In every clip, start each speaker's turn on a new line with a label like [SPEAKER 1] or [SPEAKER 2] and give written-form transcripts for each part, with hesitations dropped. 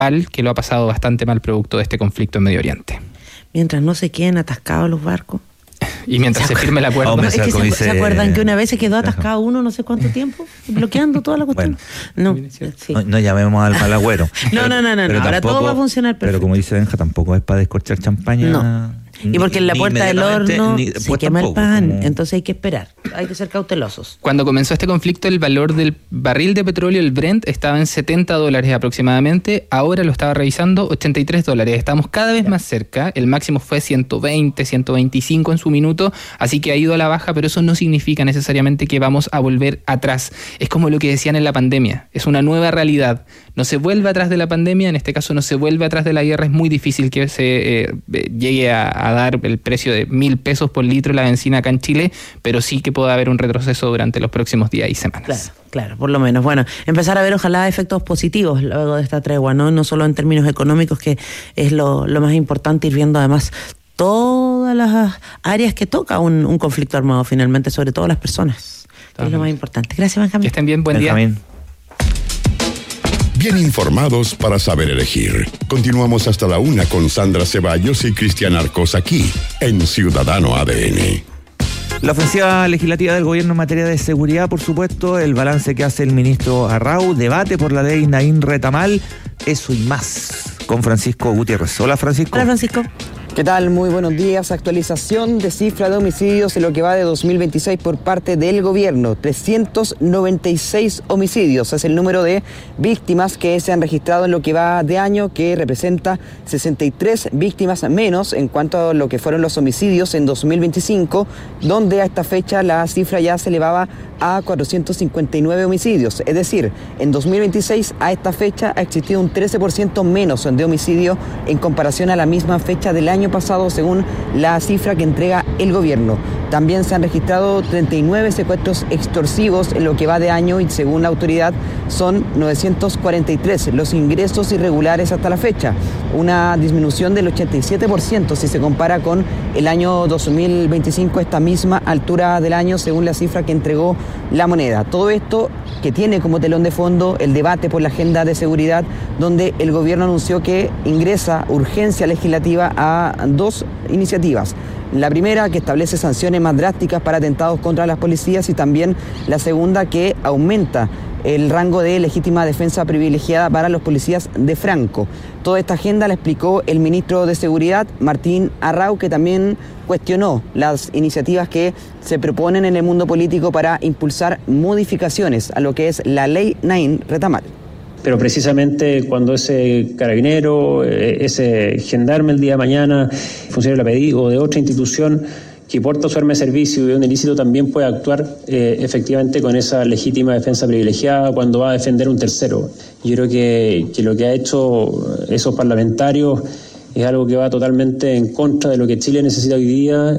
[SPEAKER 1] que lo ha pasado bastante mal producto de este conflicto en Medio Oriente.
[SPEAKER 2] Mientras no se queden atascados los barcos.
[SPEAKER 1] Y mientras se firme el acuerdo.
[SPEAKER 2] Es que ¿se acuerdan que una vez se quedó atascado uno no sé cuánto tiempo? Bloqueando toda la cuestión.
[SPEAKER 3] Bueno, no llamemos al mal agüero.
[SPEAKER 2] No. Ahora todo va a funcionar perfecto.
[SPEAKER 3] Pero como dice Benja, tampoco es para descorchar champaña.
[SPEAKER 2] No. Y porque en la puerta del horno se quema el pan, entonces hay que esperar, hay que ser cautelosos.
[SPEAKER 1] Cuando comenzó este conflicto, el valor del barril de petróleo, el Brent, estaba en $70 aproximadamente. Ahora lo estaba revisando, $83. Estamos cada vez más cerca. El máximo fue 120, 125 en su minuto, así que ha ido a la baja, pero eso no significa necesariamente que vamos a volver atrás. Es como lo que decían en la pandemia, es una nueva realidad. No se vuelve atrás de la pandemia, en este caso no se vuelve atrás de la guerra. Es muy difícil que se llegue a dar el precio de $1,000 por litro la benzina acá en Chile, pero sí que puede haber un retroceso durante los próximos días y semanas.
[SPEAKER 2] Claro, por lo menos. Bueno, empezar a ver ojalá efectos positivos luego de esta tregua, no solo en términos económicos, que es lo más importante, ir viendo además todas las áreas que toca un conflicto armado finalmente, sobre todo las personas. Es lo más importante. Gracias, Benjamín.
[SPEAKER 1] Que estén bien, buen día.
[SPEAKER 4] Bien informados para saber elegir. Continuamos hasta la 1 con Sandra Ceballos y Cristian Arcos aquí, en Ciudadano ADN.
[SPEAKER 3] La ofensiva legislativa del gobierno en materia de seguridad, por supuesto, el balance que hace el ministro Arrau, debate por la ley Naín Retamal, eso y más, con Francisco Gutiérrez. Hola, Francisco.
[SPEAKER 2] Hola, Francisco.
[SPEAKER 5] ¿Qué tal? Muy buenos días. Actualización de cifra de homicidios en lo que va de 2026 por parte del gobierno. 396 homicidios es el número de víctimas que se han registrado en lo que va de año, que representa 63 víctimas menos en cuanto a lo que fueron los homicidios en 2025, donde a esta fecha la cifra ya se elevaba a 459 homicidios. Es decir, en 2026 a esta fecha ha existido un 13% menos de homicidio en comparación a la misma fecha del año pasado, según la cifra que entrega el gobierno. También se han registrado 39 secuestros extorsivos en lo que va de año y según la autoridad son 943 los ingresos irregulares hasta la fecha, una disminución del 87% si se compara con el año 2025, esta misma altura del año, según la cifra que entregó La Moneda. Todo esto que tiene como telón de fondo el debate por la agenda de seguridad, donde el gobierno anunció que ingresa urgencia legislativa a dos iniciativas. La primera, que establece sanciones más drásticas para atentados contra las policías, y también la segunda, que aumenta el rango de legítima defensa privilegiada para los policías de Franco. Toda esta agenda la explicó el ministro de Seguridad, Martín Arrau, que también cuestionó las iniciativas que se proponen en el mundo político para impulsar modificaciones a lo que es la ley Naín Retamal.
[SPEAKER 6] Pero precisamente cuando ese carabinero, ese gendarme el día de mañana, funcionario de la PDI o de otra institución que porta su arma de servicio y de un ilícito, también puede actuar efectivamente con esa legítima defensa privilegiada cuando va a defender un tercero. Yo creo que lo que ha hecho esos parlamentarios es algo que va totalmente en contra de lo que Chile necesita hoy día.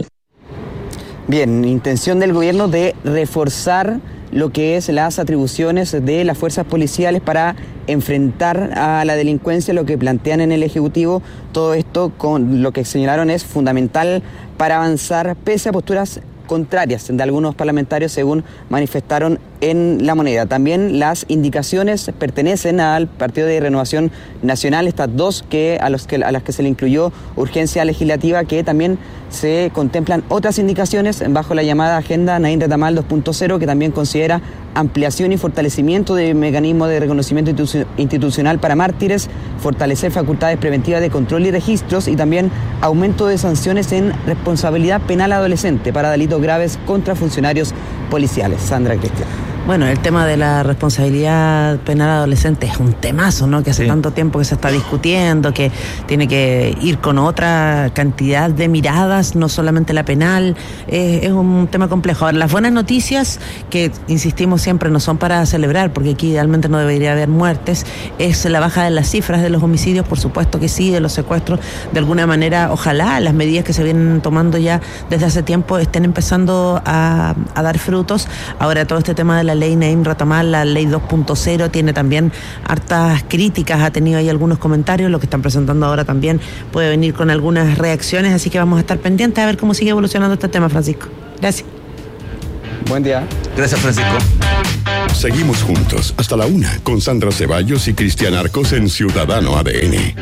[SPEAKER 5] Bien, intención del gobierno de reforzar lo que es las atribuciones de las fuerzas policiales para enfrentar a la delincuencia, lo que plantean en el Ejecutivo. Todo esto, con lo que señalaron, es fundamental para avanzar pese a posturas contrarias de algunos parlamentarios, según manifestaron en La Moneda. También las indicaciones pertenecen al Partido de Renovación Nacional, estas dos a las que se le incluyó urgencia legislativa, que también se contemplan otras indicaciones bajo la llamada Agenda Naín Retamal 2.0, que también considera ampliación y fortalecimiento de mecanismos de reconocimiento institucional para mártires, fortalecer facultades preventivas de control y registros, y también aumento de sanciones en responsabilidad penal adolescente para delitos graves contra funcionarios policiales. Sandra, Cristian.
[SPEAKER 2] Bueno, el tema de la responsabilidad penal adolescente es un temazo, ¿no? Que hace tanto tiempo que se está discutiendo, que tiene que ir con otra cantidad de miradas, no solamente la penal. Es un tema complejo. Ahora, las buenas noticias, que insistimos siempre, no son para celebrar, porque aquí idealmente no debería haber muertes, es la baja de las cifras de los homicidios, por supuesto que sí, de los secuestros. De alguna manera, ojalá las medidas que se vienen tomando ya desde hace tiempo estén empezando a dar frutos. Ahora, todo este tema de la ley Naín Retamal, la ley 2.0, tiene también hartas críticas, ha tenido ahí algunos comentarios, lo que están presentando ahora también puede venir con algunas reacciones, así que vamos a estar pendientes a ver cómo sigue evolucionando este tema, Francisco. Gracias.
[SPEAKER 5] Buen día.
[SPEAKER 3] Gracias, Francisco.
[SPEAKER 4] Seguimos juntos hasta la 1 con Sandra Ceballos y Cristian Arcos en Ciudadano ADN.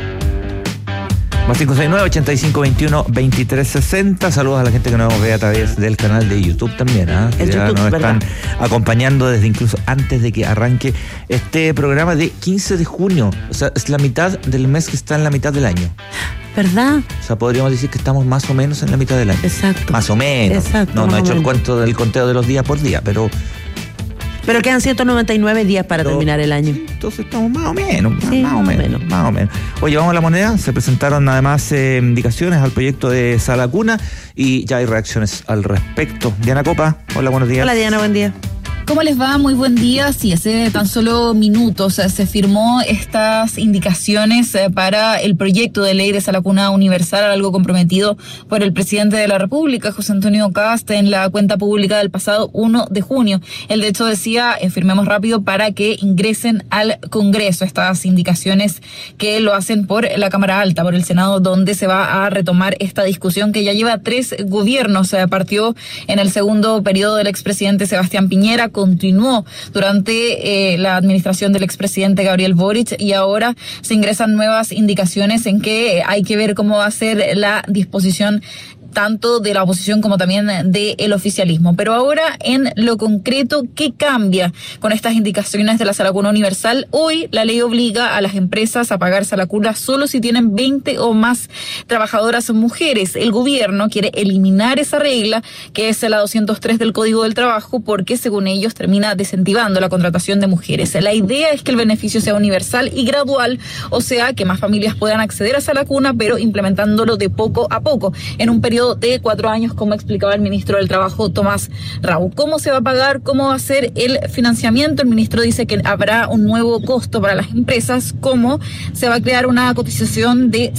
[SPEAKER 3] Más 569-8521-2360. Saludos a la gente que nos ve a través del canal de YouTube también, que ya
[SPEAKER 2] YouTube,
[SPEAKER 3] nos
[SPEAKER 2] ¿verdad?
[SPEAKER 3] están acompañando desde incluso antes de que arranque este programa de 15 de junio. O sea, es la mitad del mes que está en la mitad del año.
[SPEAKER 2] ¿Verdad?
[SPEAKER 3] O sea, podríamos decir que estamos más o menos en la mitad del año.
[SPEAKER 2] Exacto.
[SPEAKER 3] Más o menos.
[SPEAKER 2] Exacto,
[SPEAKER 3] No
[SPEAKER 2] más
[SPEAKER 3] he
[SPEAKER 2] o
[SPEAKER 3] hecho el
[SPEAKER 2] menos.
[SPEAKER 3] cuento del conteo de los días por día, pero
[SPEAKER 2] quedan 199 días para terminar el año.
[SPEAKER 3] entonces estamos más o menos,
[SPEAKER 2] Sí,
[SPEAKER 3] más o menos. Oye, vamos a la moneda. Se presentaron además indicaciones al proyecto de Sala Cuna y ya hay reacciones al respecto. Diana Copa, hola, buenos días.
[SPEAKER 2] Hola Diana, buen día.
[SPEAKER 7] ¿Cómo les va? Muy buen día. Sí, hace tan solo minutos se firmó estas indicaciones para el proyecto de ley de Sala Cuna Universal, algo comprometido por el presidente de la República, José Antonio Kast, en la cuenta pública del pasado 1 de junio. Él de hecho decía, firmemos rápido para que ingresen al Congreso estas indicaciones que lo hacen por la Cámara Alta, por el Senado, donde se va a retomar esta discusión que ya lleva 3 gobiernos. Partió en el segundo periodo del expresidente Sebastián Piñera, continuó durante la administración del expresidente Gabriel Boric y ahora se ingresan nuevas indicaciones en que hay que ver cómo va a ser la disposición tanto de la oposición como también del oficialismo. Pero ahora, en lo concreto, ¿qué cambia con estas indicaciones de la Sala Cuna Universal? Hoy la ley obliga a las empresas a pagar Sala Cuna solo si tienen 20 o más trabajadoras mujeres. El gobierno quiere eliminar esa regla, que es la 203 del Código del Trabajo, porque según ellos termina desincentivando la contratación de mujeres. La idea es que el beneficio sea universal y gradual, o sea, que más familias puedan acceder a Sala Cuna, pero implementándolo de poco a poco, en un periodo de 4 años, como explicaba el ministro del Trabajo, Tomás Rau. ¿Cómo se va a pagar? ¿Cómo va a ser el financiamiento? El ministro dice que habrá un nuevo costo para las empresas, como se va a crear una cotización de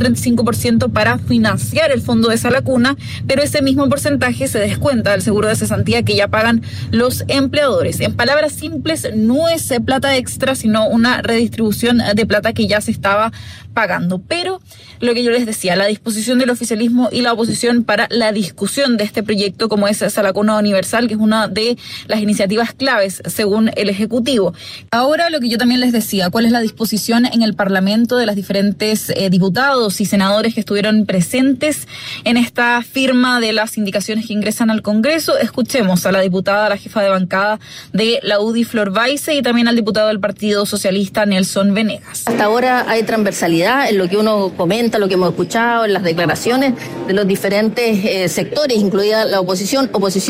[SPEAKER 7] 0,35% para financiar el fondo de Sala Cuna, pero ese mismo porcentaje se descuenta del seguro de cesantía que ya pagan los empleadores. En palabras simples, no es plata extra, sino una redistribución de plata que ya se estaba pagando. Pero lo que yo les decía, la disposición del oficialismo y la oposición para la discusión de este proyecto, como es Sala Cuna Universal, que es una de las iniciativas claves según el Ejecutivo. Ahora, lo que yo también les decía, ¿cuál es la disposición en el Parlamento de las diferentes diputados y senadores que estuvieron presentes en esta firma de las indicaciones que ingresan al Congreso? Escuchemos a la diputada, la jefa de bancada de la UDI, Flor Baise, y también al diputado del Partido Socialista, Nelson Venegas.
[SPEAKER 8] Hasta ahora hay transversalidad en lo que uno comenta, lo que hemos escuchado, en las declaraciones de los diferentes sectores, incluida la oposición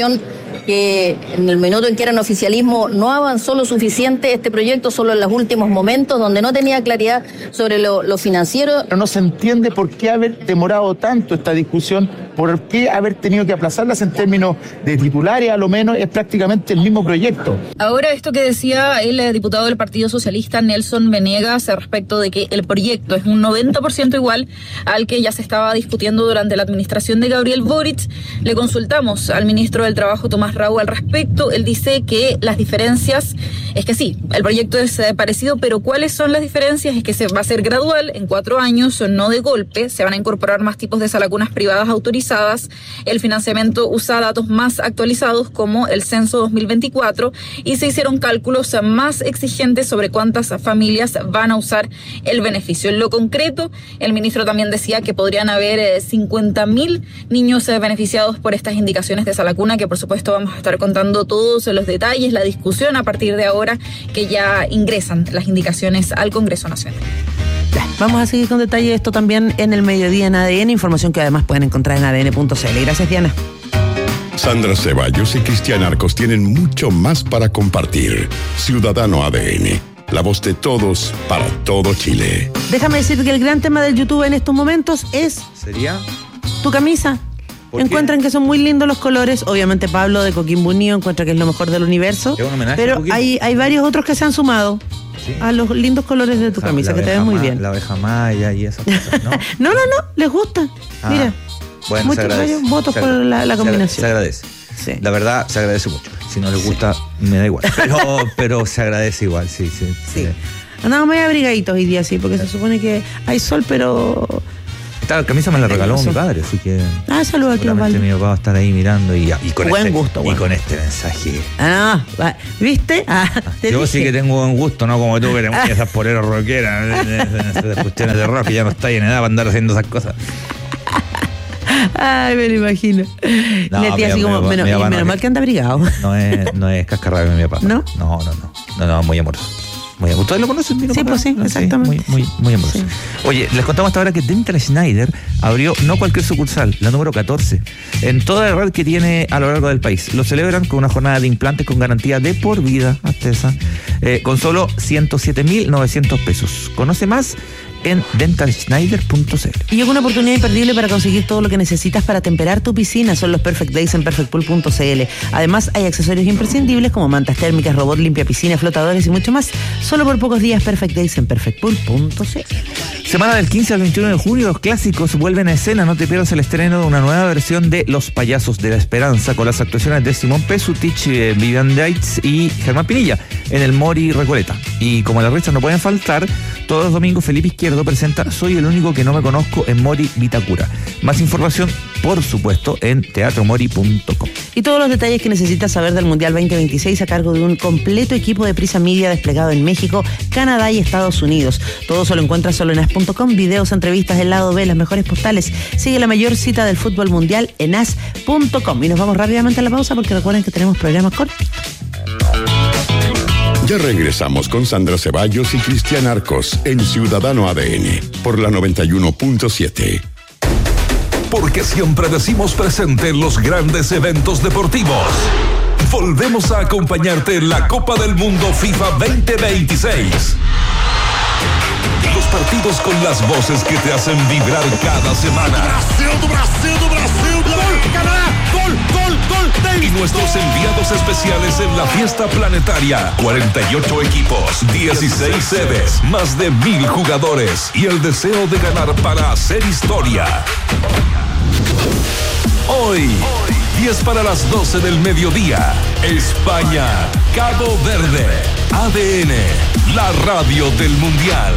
[SPEAKER 8] que en el minuto en que eran oficialismo no avanzó lo suficiente este proyecto, solo en los últimos momentos, donde no tenía claridad sobre lo financiero.
[SPEAKER 9] No se entiende por qué haber demorado tanto esta discusión, por qué haber tenido que aplazarlas en términos de titulares, a lo menos es prácticamente el mismo proyecto.
[SPEAKER 7] Ahora, esto que decía el diputado del Partido Socialista, Nelson Venegas, respecto de que el proyecto es un 90% igual al que ya se estaba discutiendo durante la administración de Gabriel Boric, le consultamos al ministro del Trabajo, Tomás Rau, al respecto. Él dice que las diferencias es que sí, el proyecto es parecido, pero ¿cuáles son las diferencias? Es que se va a ser gradual, en 4 años, no de golpe, se van a incorporar más tipos de salacunas privadas autorizadas, el financiamiento usa datos más actualizados como el censo 2024 y se hicieron cálculos más exigentes sobre cuántas familias van a usar el beneficio. En lo concreto, el ministro también decía que podrían haber 50.000 niños beneficiados por estas indicaciones de Sala Cuna, que por supuesto vamos a estar contando todos los detalles, la discusión a partir de ahora que ya ingresan las indicaciones al Congreso Nacional.
[SPEAKER 2] Vamos a seguir con detalle esto también en el mediodía en ADN, información que además pueden encontrar en adn.cl. Gracias, Diana.
[SPEAKER 4] Sandra Ceballos y Cristian Arcos tienen mucho más para compartir. Ciudadano ADN, la voz de todos para todo Chile.
[SPEAKER 2] Déjame decir que el gran tema del YouTube en estos momentos es...
[SPEAKER 3] ¿Sería?
[SPEAKER 2] Tu camisa. Encuentran que son muy lindos los colores. Obviamente Pablo de Coquimbo Unido encuentra que es lo mejor del universo.
[SPEAKER 3] Es un homenaje a
[SPEAKER 2] pero
[SPEAKER 3] Coquimbo.
[SPEAKER 2] hay varios otros que se han sumado a los lindos colores de tu camisa, que te ven muy bien.
[SPEAKER 3] La abeja maya y esas cosas, ¿no?
[SPEAKER 2] No, les gusta. Mira,
[SPEAKER 3] bueno,
[SPEAKER 2] muchos varios votos por la combinación.
[SPEAKER 3] Se agradece.
[SPEAKER 2] Sí.
[SPEAKER 3] La verdad, se agradece mucho. Si no les gusta, me da igual. Pero se agradece igual, sí.
[SPEAKER 2] Andamos muy abrigaditos hoy día, sí, porque se supone que hay sol, pero
[SPEAKER 3] Esta camisa me la regaló mi padre, así que...
[SPEAKER 2] saludos a tío Osvaldo.
[SPEAKER 3] Mi papá va a estar ahí mirando y con
[SPEAKER 2] buen
[SPEAKER 3] este,
[SPEAKER 2] gusto,
[SPEAKER 3] y con este mensaje.
[SPEAKER 2] ¿Viste?
[SPEAKER 3] Yo sí que tengo buen gusto, no como tú, que te esas poleras rockeras, esas cuestiones de rock, que ya no estás en edad para andar haciendo esas cosas.
[SPEAKER 2] Ay, me lo imagino.
[SPEAKER 3] No,
[SPEAKER 2] la tía así como, menos mal que anda abrigado.
[SPEAKER 3] No es cascarrabia mi papá.
[SPEAKER 2] ¿No?
[SPEAKER 3] No, muy amoroso. ¿Ustedes lo conocen?
[SPEAKER 2] Sí, papá? Pues sí, exactamente.
[SPEAKER 3] Muy amoroso. Sí. Oye, les contamos hasta ahora que Dental Schneider abrió no cualquier sucursal, la número 14, en toda la red que tiene a lo largo del país. Lo celebran con una jornada de implantes con garantía de por vida, hasta esa, con solo 107.900 pesos. Conoce más en dentalschneider.cl.
[SPEAKER 2] Y llega una oportunidad imperdible para conseguir todo lo que necesitas para temperar tu piscina. Son los Perfect Days en perfectpool.cl. Además, hay accesorios imprescindibles como mantas térmicas, robot limpia piscina, flotadores y mucho más. Solo por pocos días. Perfect Days en perfectpool.cl.
[SPEAKER 3] Semana del 15 al 21 de junio, los clásicos vuelven a escena. No te pierdas el estreno de una nueva versión de Los Payasos de la Esperanza, con las actuaciones de Simón Pesutich, Vivian Deitz y Germán Pinilla en el Mori Recoleta. Y como las risas no pueden faltar, todos los domingos Felipe Izquierdo presenta Soy el único que no me conozco en Mori Vitacura. Más información, por supuesto, en teatromori.com.
[SPEAKER 2] Y todos los detalles que necesitas saber del Mundial 2026 a cargo de un completo equipo de Prisa Media desplegado en México, Canadá y Estados Unidos. Todo eso lo encuentras solo en as.com, videos, entrevistas, el lado B, las mejores postales. Sigue la mayor cita del fútbol mundial en as.com. Y nos vamos rápidamente a la pausa porque recuerden que tenemos programas cortos.
[SPEAKER 4] Ya regresamos con Sandra Ceballos y Cristian Arcos en Ciudadano ADN por la 91.7.
[SPEAKER 10] Porque siempre decimos presente en los grandes eventos deportivos. Volvemos a acompañarte en la Copa del Mundo FIFA 2026. Los partidos con las voces que te hacen vibrar cada semana. Brasil. ¡Gol! ¡Canadá! ¡Gol! Y nuestros enviados especiales en la fiesta planetaria. 48 equipos, 16 sedes, más de 1,000 jugadores y el deseo de ganar para hacer historia. Hoy, 10 para las 12 del mediodía, España, Cabo Verde, ADN, la radio del Mundial.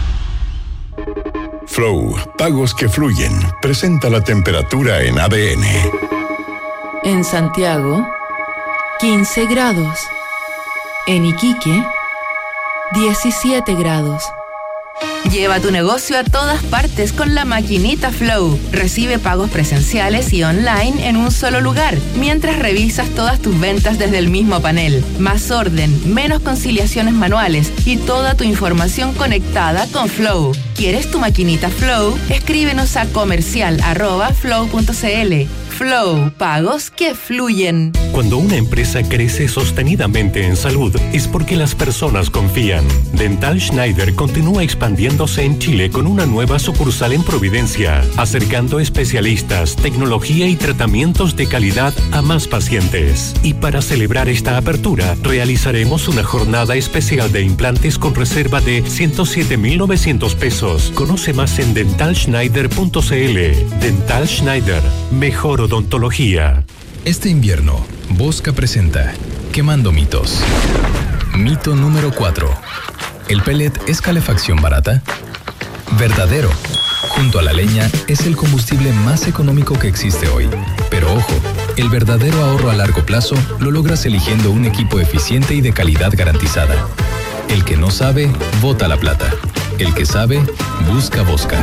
[SPEAKER 4] Flow, pagos que fluyen, presenta la temperatura en ADN.
[SPEAKER 11] En Santiago, 15 grados. En Iquique, 17 grados.
[SPEAKER 12] Lleva tu negocio a todas partes con la maquinita Flow. Recibe pagos presenciales y online en un solo lugar, mientras revisas todas tus ventas desde el mismo panel. Más orden, menos conciliaciones manuales y toda tu información conectada con Flow. ¿Quieres tu maquinita Flow? Escríbenos a comercial@flow.cl. Flow, pagos que fluyen.
[SPEAKER 13] Cuando una empresa crece sostenidamente en salud, es porque las personas confían. Dental Schneider continúa expandiéndose en Chile con una nueva sucursal en Providencia, acercando especialistas, tecnología y tratamientos de calidad a más pacientes. Y para celebrar esta apertura, realizaremos una jornada especial de implantes con reserva de 107.900 pesos. Conoce más en dentalschneider.cl. Dental Schneider, mejor odontología.
[SPEAKER 14] Este invierno, Bosca presenta Quemando mitos. Mito número 4. ¿El pellet es calefacción barata? Verdadero. Junto a la leña es el combustible más económico que existe hoy. Pero ojo, el verdadero ahorro a largo plazo lo logras eligiendo un equipo eficiente y de calidad garantizada. El que no sabe, bota la plata. El que sabe, busca Bosca.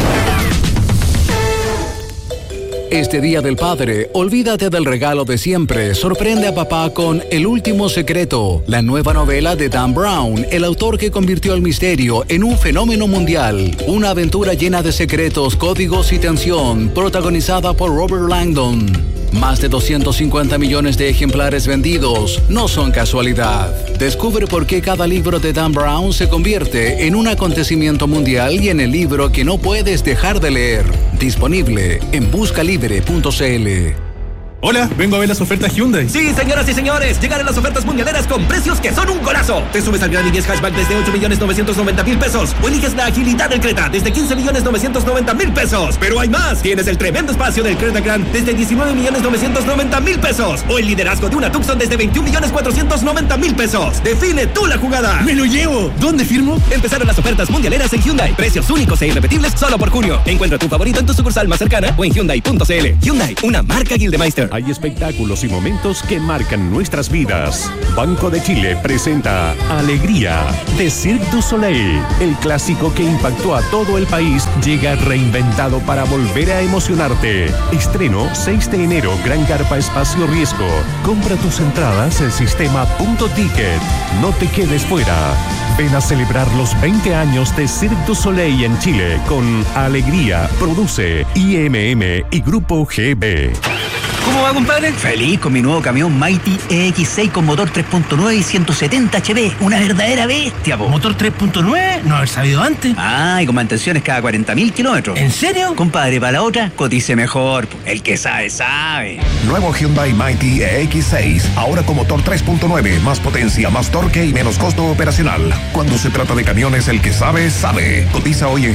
[SPEAKER 15] Este Día del Padre, olvídate del regalo de siempre. Sorprende a papá con El Último Secreto, la nueva novela de Dan Brown, el autor que convirtió el misterio en un fenómeno mundial. Una aventura llena de secretos, códigos y tensión, protagonizada por Robert Langdon. Más de 250 millones de ejemplares vendidos no son casualidad. Descubre por qué cada libro de Dan Brown se convierte en un acontecimiento mundial y en el libro que no puedes dejar de leer. Disponible en buscalibre.cl.
[SPEAKER 16] Hola, vengo a ver las ofertas Hyundai.
[SPEAKER 17] Sí, señoras y señores, llegaron las ofertas mundialeras con precios que son un golazo. Te subes al Gran i10 Hatchback desde 8.990.000 pesos o eliges la agilidad del Creta desde 15.990.000 pesos. Pero hay más. Tienes el tremendo espacio del Creta Grand desde 19.990.000 pesos o el liderazgo de una Tucson desde 21.490.000 pesos. Define tú la jugada.
[SPEAKER 16] ¡Me lo llevo! ¿Dónde firmo?
[SPEAKER 17] Empezaron las ofertas mundialeras en Hyundai. Precios únicos e irrepetibles solo por junio. Encuentra tu favorito en tu sucursal más cercana o en Hyundai.cl. Hyundai, una marca Gildemeister.
[SPEAKER 13] Hay espectáculos y momentos que marcan nuestras vidas. Banco de Chile presenta Alegría de Cirque du Soleil. El clásico que impactó a todo el país llega reinventado para volver a emocionarte. Estreno 6 de enero, Gran Carpa Espacio Riesgo. Compra tus entradas en sistema.ticket. No te quedes fuera. Ven a celebrar los 20 años de Cirque du Soleil en Chile con Alegría. Produce IMM y Grupo GB.
[SPEAKER 18] ¿Cómo va, compadre? Feliz con mi nuevo camión Mighty EX6 con motor 3.9 y 170 HP. Una verdadera bestia, po.
[SPEAKER 19] ¿Motor 3.9? No haber sabido antes.
[SPEAKER 18] Ah, y con mantenciones cada 40.000 kilómetros.
[SPEAKER 19] ¿En serio?
[SPEAKER 18] Compadre, para la otra, cotice mejor, po. El que sabe, sabe.
[SPEAKER 20] Nuevo Hyundai Mighty EX6. Ahora con motor 3.9. Más potencia, más torque y menos costo operacional. Cuando se trata de camiones, el que sabe, sabe. Cotiza hoy en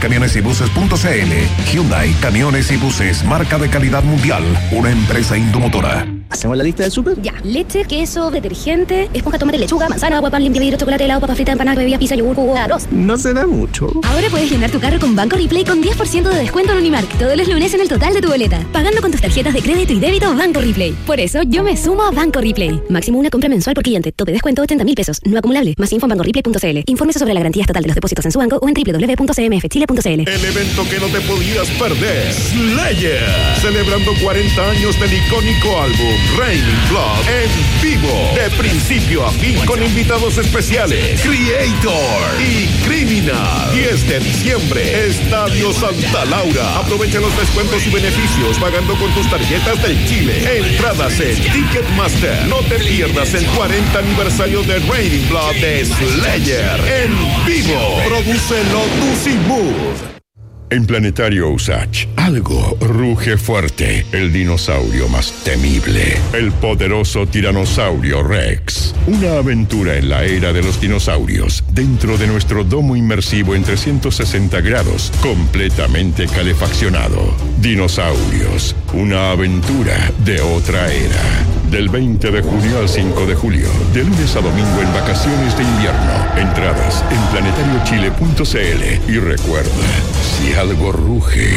[SPEAKER 20] HyundaiCamionesYbuses.cl. Hyundai Camiones y Buses. Marca de calidad mundial. Una empresa Indomotora.
[SPEAKER 21] ¿Hacemos la lista del súper?
[SPEAKER 22] Ya. Leche, queso, detergente, esponja, tomate, lechuga, manzana, agua, pan, limpia, vidrio, chocolate, helado, papa frita, empanada, bebida, pizza, yogur, jugo, arroz.
[SPEAKER 21] No será mucho.
[SPEAKER 22] Ahora puedes llenar tu carro con Banco Replay con 10% de descuento en Unimark todos los lunes en el total de tu boleta. Pagando con tus tarjetas de crédito y débito Banco Replay. Por eso yo me sumo a Banco Replay. Máximo una compra mensual por cliente. Tope descuento 80.000 pesos. No acumulable. Más info en bancoreplay.cl. Infórmese sobre la garantía estatal de los depósitos en su banco o en www.cmfchile.cl.
[SPEAKER 10] El evento que no te podías perder. Slayer. Celebrando 40 años del icónico álbum Raining Blood en vivo. De principio a fin con invitados especiales. Creator y Criminal. 10 de diciembre. Estadio Santa Laura. Aprovecha los descuentos y beneficios pagando con tus tarjetas del Chile. Entradas en Ticketmaster. No te pierdas el 40 aniversario de Raining Blood de Slayer en vivo. Produce Lotus y Mood. En Planetario Usach, algo ruge fuerte. El dinosaurio más temible. El poderoso tiranosaurio Rex. Una aventura en la era de los dinosaurios. Dentro de nuestro domo inmersivo en 360 grados. Completamente calefaccionado. Dinosaurios. Una aventura de otra era. Del 20 de junio al 5 de julio. De lunes a domingo en vacaciones de invierno. Entradas en planetariochile.cl. Y recuerda, si algo ruge,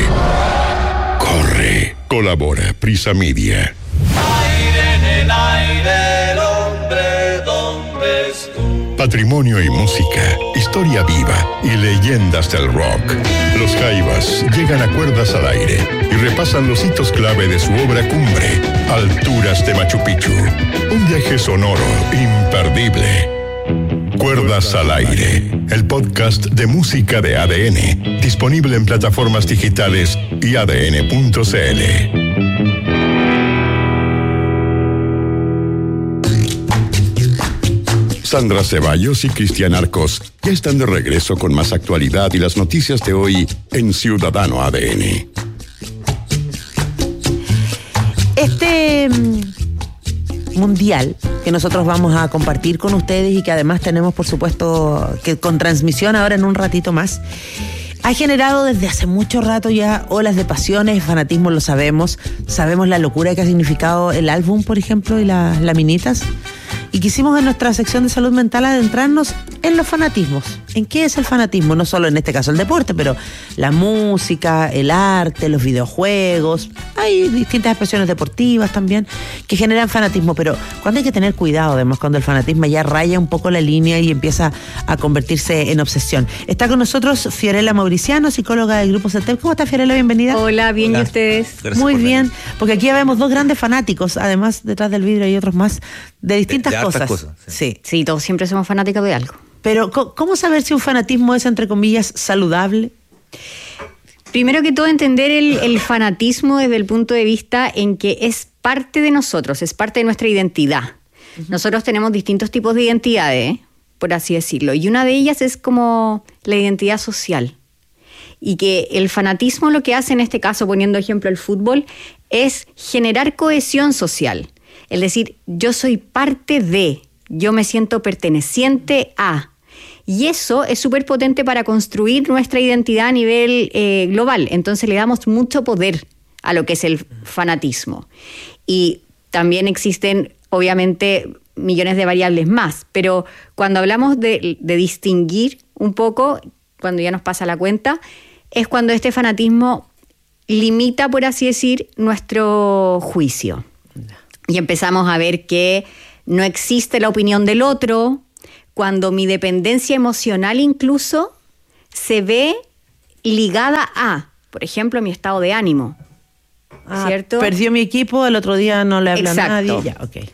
[SPEAKER 10] corre. Colabora Prisa Media.
[SPEAKER 23] Aire en el aire, el hombre, ¿dónde estuvo?
[SPEAKER 10] Patrimonio y música, historia viva y leyendas del rock. Los Jaivas llegan a Cuerdas al Aire y repasan los hitos clave de su obra cumbre, Alturas de Machu Picchu. Un viaje sonoro imperdible. Cuerdas al Aire, el podcast de música de ADN, disponible en plataformas digitales y adn.cl. Sandra Ceballos y Cristian Arcos ya están de regreso con más actualidad y las noticias de hoy en Ciudadano ADN.
[SPEAKER 2] Este mundial que nosotros vamos a compartir con ustedes y que además tenemos, por supuesto, que con transmisión ahora en un ratito más, ha generado desde hace mucho rato ya olas de pasiones, fanatismo, lo sabemos. Sabemos la locura que ha significado el álbum, por ejemplo, y las laminitas. Y quisimos en nuestra sección de salud mental adentrarnos en los fanatismos. ¿En qué es el fanatismo? No solo en este caso el deporte, pero la música, el arte, los videojuegos. Hay distintas expresiones deportivas también que generan fanatismo, pero cuando hay que tener cuidado, además, cuando el fanatismo ya raya un poco la línea y empieza a convertirse en obsesión. Está con nosotros Fiorella Mauriciano, psicóloga del Grupo CETEP. ¿Cómo está, Fiorella? Bienvenida.
[SPEAKER 24] Hola, bien. Hola. ¿Y ustedes?
[SPEAKER 2] Muy bien, porque aquí vemos dos grandes fanáticos, además detrás del vidrio hay otros más, de distintas cosas.
[SPEAKER 24] Sí, todos siempre somos fanáticos de algo.
[SPEAKER 2] Pero, ¿cómo saber si un fanatismo es, entre comillas, saludable?
[SPEAKER 24] Primero que todo, entender el fanatismo desde el punto de vista en que es parte de nosotros, es parte de nuestra identidad. Uh-huh. Nosotros tenemos distintos tipos de identidades, por así decirlo, y una de ellas es como la identidad social. y que el fanatismo lo que hace en este caso, poniendo ejemplo el fútbol, es generar cohesión social. Es decir, yo soy parte de, yo me siento perteneciente a. Y eso es súper potente para construir nuestra identidad a nivel global. Entonces le damos mucho poder a lo que es el fanatismo. Y también existen, obviamente, millones de variables más. Pero cuando hablamos de distinguir un poco, cuando ya nos pasa la cuenta, es cuando este fanatismo limita, por así decir, nuestro juicio. Y empezamos a ver que no existe la opinión del otro, cuando mi dependencia emocional incluso se ve ligada a, por ejemplo, mi estado de ánimo. ¿Cierto?
[SPEAKER 2] Perdió mi equipo, el otro día no le habla a nadie. Ya, okay.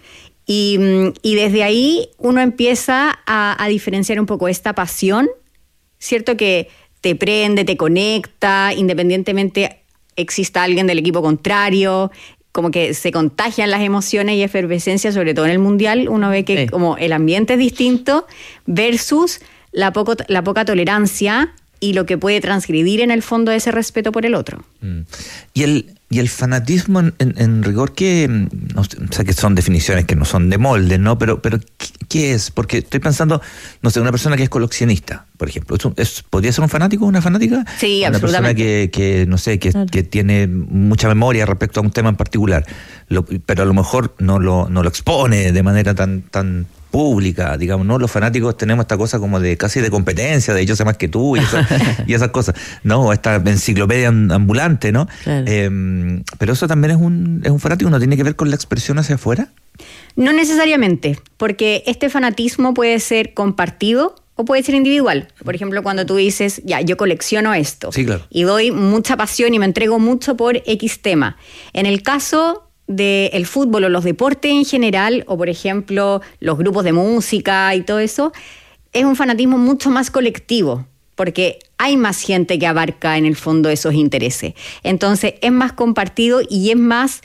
[SPEAKER 24] Y desde ahí uno empieza a diferenciar un poco esta pasión, ¿cierto? Que te prende, te conecta, independientemente exista alguien del equipo contrario, como que se contagian las emociones y efervescencia, sobre todo en el Mundial. Uno ve que como el ambiente es distinto versus la poca tolerancia y lo que puede transgredir en el fondo ese respeto por el otro.
[SPEAKER 3] Y el fanatismo en rigor, que no sé, o sea, que son definiciones que no son de molde, ¿no? Pero ¿qué es? Porque estoy pensando, no sé, una persona que es coleccionista, por ejemplo, ¿podría ser un fanático o una fanática?
[SPEAKER 24] Sí,
[SPEAKER 3] una
[SPEAKER 24] absolutamente.
[SPEAKER 3] Persona que no sé, que tiene mucha memoria respecto a un tema en particular, pero a lo mejor no lo expone de manera tan pública, digamos, ¿no? Los fanáticos tenemos esta cosa como de casi de competencia, de yo sé más que tú y esas cosas, ¿no? Esta enciclopedia ambulante, ¿no?
[SPEAKER 24] Claro.
[SPEAKER 3] Pero eso también es un fanático, ¿no tiene que ver con la expresión hacia afuera?
[SPEAKER 24] No necesariamente, porque este fanatismo puede ser compartido o puede ser individual. Por ejemplo, cuando tú dices, ya, yo colecciono esto,
[SPEAKER 3] sí, claro,
[SPEAKER 24] y doy mucha pasión y me entrego mucho por X tema. En el caso del fútbol o los deportes en general, o por ejemplo los grupos de música y todo eso, es un fanatismo mucho más colectivo, porque hay más gente que abarca en el fondo esos intereses. Entonces es más compartido y es más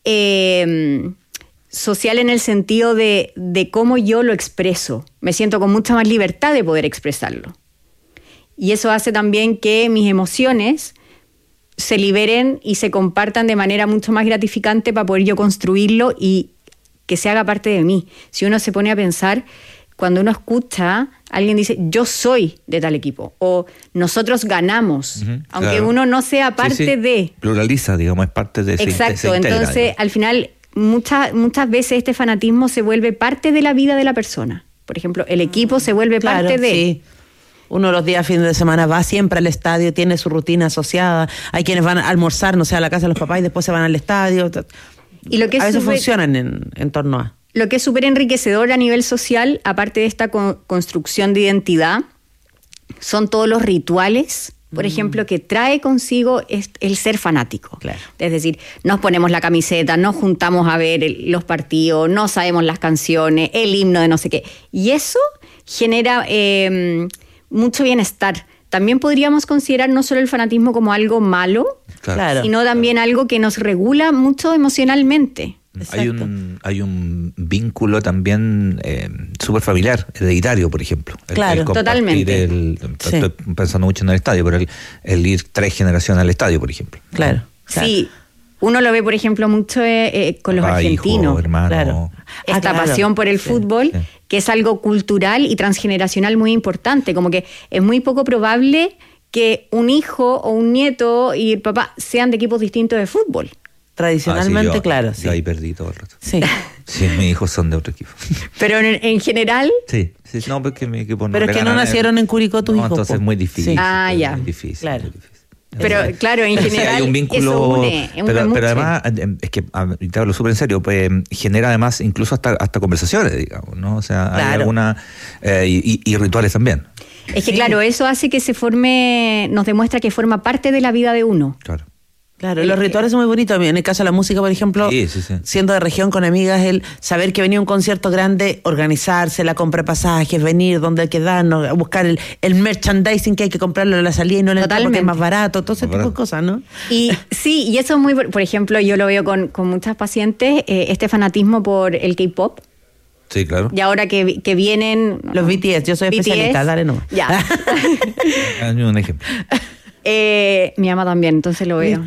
[SPEAKER 24] social en el sentido de cómo yo lo expreso. Me siento con mucha más libertad de poder expresarlo. Y eso hace también que mis emociones se liberen y se compartan de manera mucho más gratificante para poder yo construirlo y que se haga parte de mí. Si uno se pone a pensar, cuando uno escucha, alguien dice, yo soy de tal equipo, o nosotros ganamos, aunque
[SPEAKER 3] claro,
[SPEAKER 24] uno no sea parte de...
[SPEAKER 3] Pluraliza, digamos, es parte de...
[SPEAKER 24] Exacto,
[SPEAKER 3] se integra,
[SPEAKER 24] entonces
[SPEAKER 3] digamos.
[SPEAKER 24] al final muchas veces este fanatismo se vuelve parte de la vida de la persona. Por ejemplo, el equipo se vuelve parte de...
[SPEAKER 2] Sí. Uno los días, fines de semana, va siempre al estadio, tiene su rutina asociada. Hay quienes van a almorzar, no sé, a la casa de los papás y después se van al estadio.
[SPEAKER 24] Y lo que
[SPEAKER 2] a veces funcionan en torno a...
[SPEAKER 24] Lo que es súper enriquecedor a nivel social, aparte de esta construcción de identidad, son todos los rituales, por ejemplo, que trae consigo el ser fanático.
[SPEAKER 2] Claro.
[SPEAKER 24] Es decir, nos ponemos la camiseta, nos juntamos a ver los partidos, no sabemos las canciones, el himno de no sé qué. Y eso genera... mucho bienestar. También podríamos considerar no solo el fanatismo como algo malo,
[SPEAKER 2] claro,
[SPEAKER 24] sino también algo que nos regula mucho emocionalmente.
[SPEAKER 3] Hay un vínculo también súper familiar, hereditario, por ejemplo.
[SPEAKER 24] Claro, totalmente.
[SPEAKER 3] Estoy pensando mucho en el estadio, pero el ir 3 generaciones al estadio, por ejemplo.
[SPEAKER 2] Claro.
[SPEAKER 24] Sí. Uno lo ve, por ejemplo, mucho con los argentinos.
[SPEAKER 3] Hijo, hermano.
[SPEAKER 24] Claro. Esta pasión por el fútbol, que es algo cultural y transgeneracional muy importante. Como que es muy poco probable que un hijo o un nieto y el papá sean de equipos distintos de fútbol.
[SPEAKER 2] Tradicionalmente,
[SPEAKER 3] yo,
[SPEAKER 2] claro.
[SPEAKER 3] Yo ahí perdí todo el rato.
[SPEAKER 2] Sí.
[SPEAKER 3] Sí, mis hijos son de otro equipo.
[SPEAKER 24] Pero en general...
[SPEAKER 3] Sí, no, porque mi equipo no.
[SPEAKER 2] Pero es que no nacieron en Curicó tus hijos.
[SPEAKER 3] Entonces es muy difícil.
[SPEAKER 24] Sí.
[SPEAKER 3] Ya. Muy difícil.
[SPEAKER 2] Claro.
[SPEAKER 3] Muy difícil.
[SPEAKER 24] Pero claro, en general
[SPEAKER 3] hay un vínculo,
[SPEAKER 24] eso une
[SPEAKER 3] pero además, es que te hablo súper en serio, pues genera además incluso hasta conversaciones, digamos, ¿no? O sea,
[SPEAKER 24] claro,
[SPEAKER 3] hay alguna y rituales también.
[SPEAKER 24] Es que claro, eso hace que se forme, nos demuestra que forma parte de la vida de uno.
[SPEAKER 3] Claro.
[SPEAKER 2] Claro, los rituales son muy bonitos. En el caso de la música, por ejemplo, siendo de región con amigas, el saber que venía un concierto grande, organizarse, la compra de pasajes, venir donde hay que darnos, buscar el merchandising que hay que comprarlo en la salida y no en el campo, porque es más barato, todo ese tipo de cosas, ¿no?
[SPEAKER 24] Y sí, y eso es muy, por ejemplo, yo lo veo con muchas pacientes, este fanatismo por el K-pop.
[SPEAKER 3] Sí, claro.
[SPEAKER 24] Y ahora que vienen...
[SPEAKER 2] Los BTS, yo soy especialista, dale nomás.
[SPEAKER 24] Ya.
[SPEAKER 3] Un ejemplo.
[SPEAKER 24] Mi mamá también, entonces lo veo.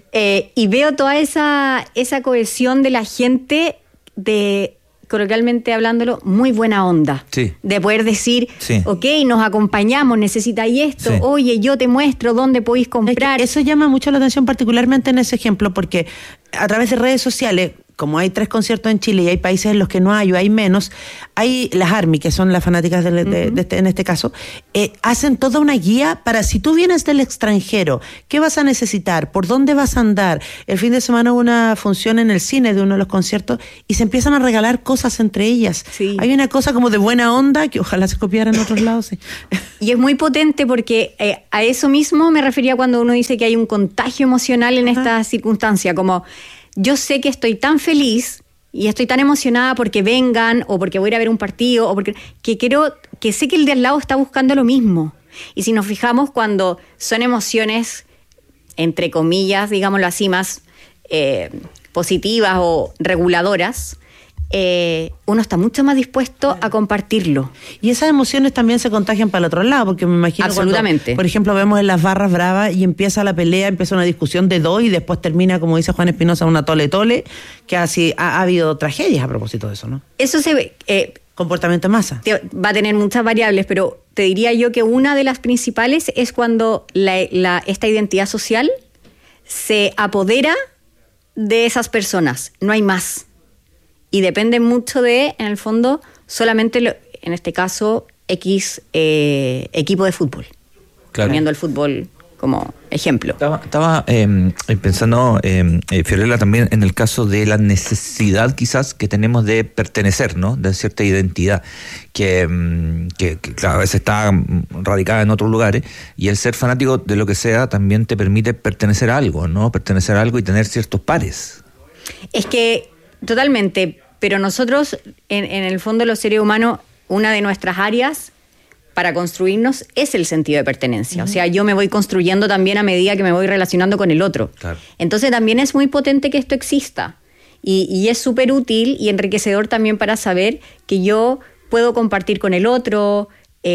[SPEAKER 24] Y veo toda esa cohesión de la gente, de, coloquialmente hablándolo, muy buena onda.
[SPEAKER 3] Sí.
[SPEAKER 24] De poder decir,
[SPEAKER 3] Sí.
[SPEAKER 24] ok, nos acompañamos, necesitáis esto,
[SPEAKER 2] Sí.
[SPEAKER 24] oye, yo te muestro dónde podéis comprar.
[SPEAKER 2] Eso llama mucho la atención, particularmente en ese ejemplo, porque a través de redes sociales, como hay 3 conciertos en Chile y hay países en los que no hay o hay menos, hay las ARMY, que son las fanáticas en este caso, hacen toda una guía para si tú vienes del extranjero, ¿qué vas a necesitar? ¿Por dónde vas a andar? El fin de semana hubo una función en el cine de uno de los conciertos y se empiezan a regalar cosas entre ellas.
[SPEAKER 24] Sí.
[SPEAKER 2] Hay una cosa como de buena onda que ojalá se copiara en otros lados. Sí.
[SPEAKER 24] Y es muy potente porque a eso mismo me refería cuando uno dice que hay un contagio emocional en esta circunstancia, como yo sé que estoy tan feliz y estoy tan emocionada porque vengan o porque voy a ir a ver un partido o porque que sé que el de al lado está buscando lo mismo. Y si nos fijamos, cuando son emociones, entre comillas, digámoslo así, más positivas o reguladoras, uno está mucho más dispuesto a compartirlo.
[SPEAKER 2] Y esas emociones también se contagian para el otro lado, porque me imagino
[SPEAKER 24] Absolutamente.
[SPEAKER 2] cuando, por ejemplo, vemos en las barras bravas y empieza la pelea, empieza una discusión de 2 y después termina, como dice Juan Espinosa, una tole-tole, que así ha habido tragedias a propósito de eso, ¿no?
[SPEAKER 24] Eso se ve...
[SPEAKER 2] comportamiento en masa.
[SPEAKER 24] Va a tener muchas variables, pero te diría yo que una de las principales es cuando esta identidad social se apodera de esas personas. No hay más. Y depende mucho de, en el fondo, solamente, en este caso, X equipo de fútbol.
[SPEAKER 3] Claro.
[SPEAKER 24] Poniendo el fútbol como ejemplo.
[SPEAKER 3] Estaba pensando, Fiorella, también en el caso de la necesidad quizás que tenemos de pertenecer, ¿no? De cierta identidad que claro, a veces está radicada en otros lugares, y el ser fanático de lo que sea también te permite pertenecer a algo, ¿no? Pertenecer a algo y tener ciertos pares.
[SPEAKER 24] Es que, totalmente, pero nosotros, en el fondo, los seres humanos, una de nuestras áreas para construirnos es el sentido de pertenencia. O sea, yo me voy construyendo también a medida que me voy relacionando con el otro. Claro. Entonces también es muy potente que esto exista. Y es súper útil y enriquecedor también para saber que yo puedo compartir con el otro.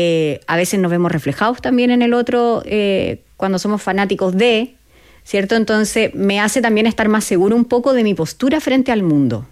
[SPEAKER 24] A veces nos vemos reflejados también en el otro cuando somos fanáticos de, ¿cierto? Entonces me hace también estar más seguro un poco de mi postura frente al mundo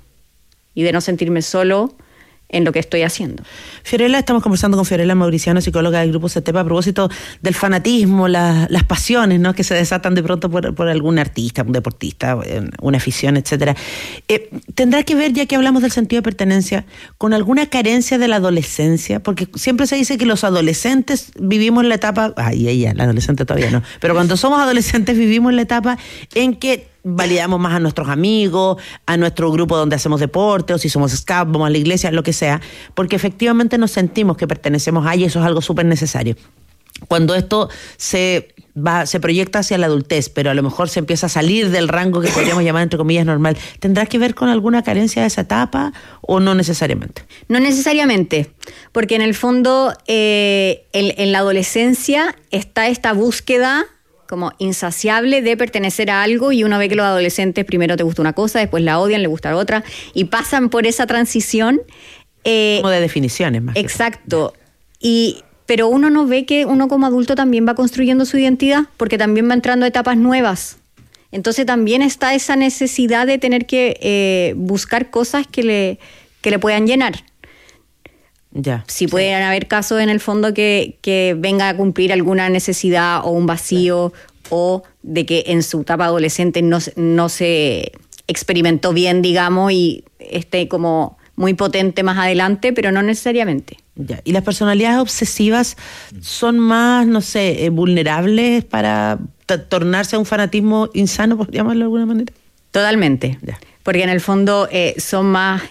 [SPEAKER 24] y de no sentirme solo en lo que estoy haciendo.
[SPEAKER 2] Fiorella, estamos conversando con Fiorella Mauriciano, psicóloga del Grupo CETEPA, a propósito del fanatismo, las pasiones, ¿no?, que se desatan de pronto por algún artista, un deportista, una afición, etcétera. ¿Tendrá que ver, ya que hablamos del sentido de pertenencia, con alguna carencia de la adolescencia? Porque siempre se dice que los adolescentes vivimos la etapa, ella, la adolescente todavía no, pero cuando somos adolescentes vivimos la etapa en que validamos más a nuestros amigos, a nuestro grupo donde hacemos deporte, o si somos scout, vamos a la iglesia, lo que sea, porque efectivamente nos sentimos que pertenecemos a, y eso es algo súper necesario. Cuando esto se proyecta hacia la adultez, pero a lo mejor se empieza a salir del rango que podríamos llamar, entre comillas, normal, ¿tendrá que ver con alguna carencia de esa etapa o no necesariamente?
[SPEAKER 24] No necesariamente, porque en el fondo en la adolescencia está esta búsqueda como insaciable de pertenecer a algo, y uno ve que los adolescentes primero te gusta una cosa, después la odian, le gusta otra, y pasan por esa transición.
[SPEAKER 2] Como de definiciones más.
[SPEAKER 24] Exacto. Pero uno no ve que uno como adulto también va construyendo su identidad, porque también va entrando a etapas nuevas. Entonces también está esa necesidad de tener que buscar cosas que le puedan llenar.
[SPEAKER 2] Ya.
[SPEAKER 24] Si pueden haber casos en el fondo que venga a cumplir alguna necesidad o un vacío, o de que en su etapa adolescente no se experimentó bien, digamos, y esté como muy potente más adelante, pero no necesariamente.
[SPEAKER 2] Ya. ¿Y las personalidades obsesivas son más, no sé, vulnerables para tornarse a un fanatismo insano, por llamarlo de alguna manera?
[SPEAKER 24] Totalmente.
[SPEAKER 2] Ya.
[SPEAKER 24] Porque en el fondo son más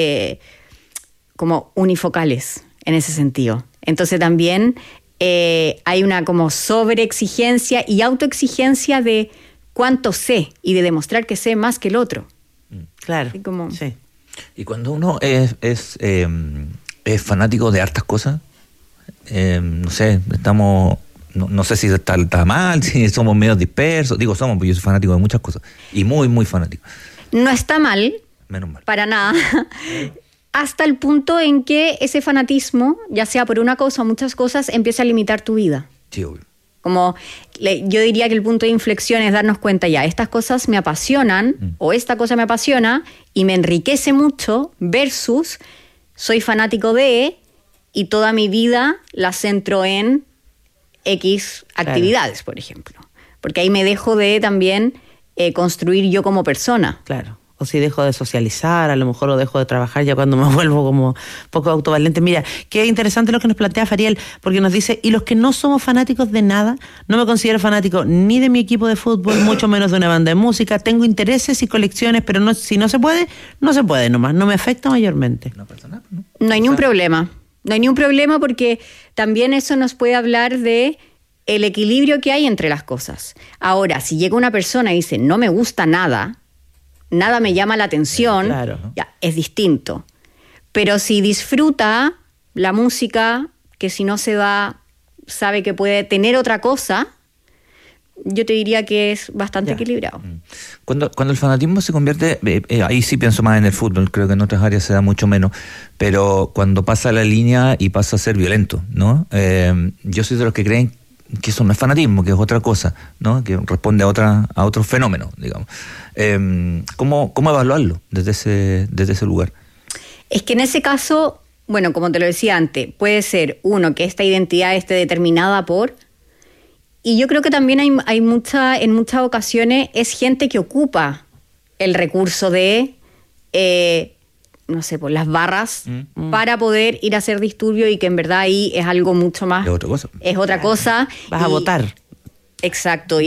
[SPEAKER 24] como unifocales en ese sentido. Entonces también hay una como sobreexigencia y autoexigencia de cuánto sé y de demostrar que sé más que el otro.
[SPEAKER 2] Claro.
[SPEAKER 24] Así como,
[SPEAKER 2] sí.
[SPEAKER 3] Y cuando uno es fanático de hartas cosas, no sé, estamos... No sé si está mal, si somos medio dispersos. Digo, porque yo soy fanático de muchas cosas. Y muy, muy fanático.
[SPEAKER 24] No está mal.
[SPEAKER 3] Menos mal.
[SPEAKER 24] Para nada. Hasta el punto en que ese fanatismo, ya sea por una cosa o muchas cosas, empieza a limitar tu vida.
[SPEAKER 3] Sí, obvio.
[SPEAKER 24] Como yo diría que el punto de inflexión es darnos cuenta ya, estas cosas me apasionan o esta cosa me apasiona y me enriquece mucho versus soy fanático de y toda mi vida la centro en X actividades, por ejemplo. Porque ahí me dejo de también construir yo como persona.
[SPEAKER 2] Claro. O si dejo de socializar, a lo mejor lo dejo de trabajar ya cuando me vuelvo como poco autovalente. Mira, qué interesante lo que nos plantea Fariel, porque nos dice, y los que no somos fanáticos de nada, no me considero fanático ni de mi equipo de fútbol, mucho menos de una banda de música, tengo intereses y colecciones, pero no, si no se puede, no se puede nomás, no me afecta mayormente.
[SPEAKER 24] No hay ningún problema. No hay ningún problema porque también eso nos puede hablar de el equilibrio que hay entre las cosas. Ahora, si llega una persona y dice, no me gusta nada me llama la atención, claro, ¿no? Ya, es distinto. Pero si disfruta la música, que si no se da, sabe que puede tener otra cosa, yo te diría que es bastante equilibrado.
[SPEAKER 3] Cuando el fanatismo se convierte, ahí sí pienso más en el fútbol, creo que en otras áreas se da mucho menos, pero cuando pasa la línea y pasa a ser violento, ¿no? Yo soy de los que creen que eso no es fanatismo, que es otra cosa, ¿no? Que responde a otro fenómeno, digamos. ¿Cómo evaluarlo desde ese lugar?
[SPEAKER 24] Es que en ese caso, bueno, como te lo decía antes, puede ser uno que esta identidad esté determinada por, y yo creo que también hay en muchas ocasiones es gente que ocupa el recurso de no sé, por las barras para poder ir a hacer disturbio y que en verdad ahí es algo mucho más.
[SPEAKER 3] Es otra cosa.
[SPEAKER 24] Es otra cosa.
[SPEAKER 2] Vas a votar.
[SPEAKER 24] Exacto,